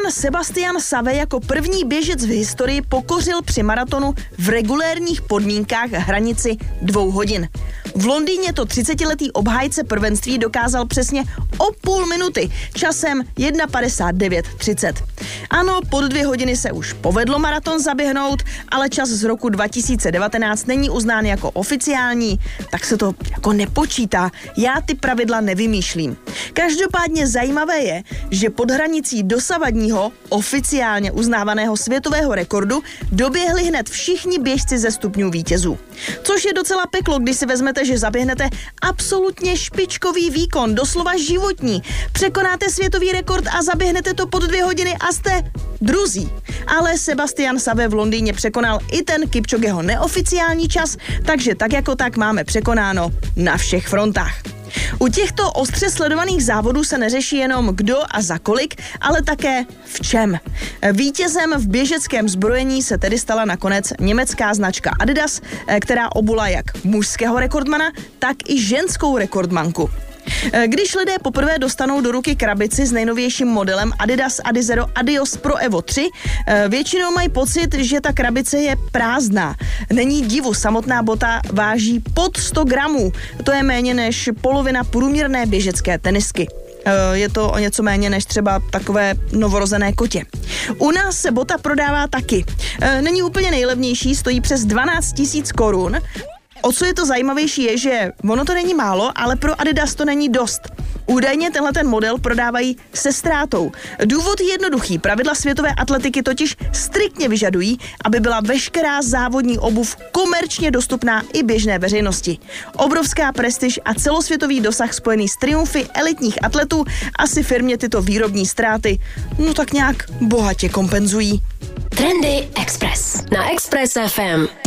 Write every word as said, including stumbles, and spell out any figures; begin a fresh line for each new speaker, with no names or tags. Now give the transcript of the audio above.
Sebastian Save jako první běžec v historii pokořil při maratonu v regulérních podmínkách hranici dvou hodin. V Londýně to třicetiletý obhájce prvenství dokázal přesně o půl minuty, časem jedna padesát devět třicet. Ano, pod dvě hodiny se už povedlo maraton zaběhnout, ale čas z roku dva tisíce devatenáct není uznán jako oficiální, tak se to jako nepočítá. Já ty pravidla nevymýšlím. Každopádně zajímavé je, že pod hranicí dosavadního oficiálně uznávaného světového rekordu doběhli hned všichni běžci ze stupňů vítězů. Což je docela peklo, když si vezmete, že zaběhnete absolutně špičkový výkon, doslova životní. Překonáte světový rekord a zaběhnete to pod dvě hodiny a jste druzí. Ale Sebastian Save v Londýně překonal i ten Kipchogeho neoficiální čas, takže tak jako tak máme překonáno na všech frontách. U těchto ostře sledovaných závodů se neřeší jenom kdo a za kolik, ale také v čem. Vítězem v běžeckém zbrojení se tedy stala nakonec německá značka Adidas, která obula jak mužského rekordmana, tak i ženskou rekordmanku. Když lidé poprvé dostanou do ruky krabici s nejnovějším modelem Adidas Adizero Adios Pro Evo tři, většinou mají pocit, že ta krabice je prázdná. Není divu, samotná bota váží pod sto gramů. To je méně než polovina průměrné běžecké tenisky. Je to o něco méně než třeba takové novorozené kotě. U nás se bota prodává taky. Není úplně nejlevnější, stojí přes dvanáct tisíc korun. O co je to zajímavější je, že ono to není málo, ale pro Adidas to není dost. Údajně tenhle ten model prodávají se ztrátou. Důvod je jednoduchý. Pravidla světové atletiky totiž striktně vyžadují, aby byla veškerá závodní obuv komerčně dostupná i běžné veřejnosti. Obrovská prestiž a celosvětový dosah spojený s triumfy elitních atletů asi firmě tyto výrobní ztráty no tak nějak bohatě kompenzují.
Trendy Express na Express F M.